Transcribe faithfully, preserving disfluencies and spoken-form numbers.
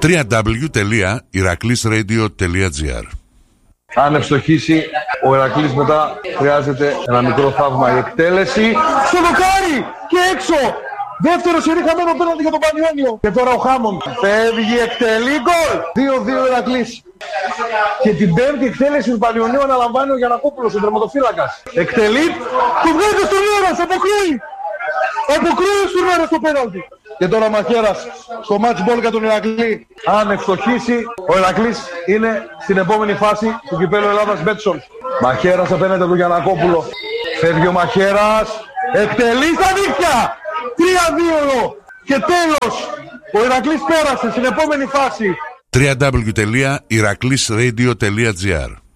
double-u double-u double-u τελεία ηρακλής ρέιντιο τελεία τζι άρ. Αν ευστοχίσει ο Ηρακλής, μετά χρειάζεται ένα μικρό θαύμα. Η εκτέλεση στο δοκάρι και έξω. Δεύτερο σερί χαμένο πέναλτι για τον Πανιόνιο. Και τώρα ο Χάμοντ φεύγει, εκτελεί, γκολ. δύο δύο Ηρακλής. Και την πέμπτη εκτέλεση του Πανιονίου αναλαμβάνει ο Γιαννακόπουλος, ο τερματοφύλακας. Εκτελεί, του βγάζει στον Ήρας, αποκρούει. Αποκρούει στον Ήρας το πέναλτι. Και τώρα ο Μαχαίρας στο match ball για τον Ηρακλή. Αν ευστοχίσει, ο Ηρακλής είναι στην επόμενη φάση του κυπέλλου Ελλάδας Μπέτσον. Μαχαίρας απέναντι του Γιαννακόπουλο. Φεύγει ο Μαχαίρας, εκτελεί στα δίχτυα. τρία δύο και τέλος. Ο Ηρακλής πέρασε στην επόμενη φάση. double-u double-u double-u τελεία ηρακλής ρέιντιο τελεία τζι άρ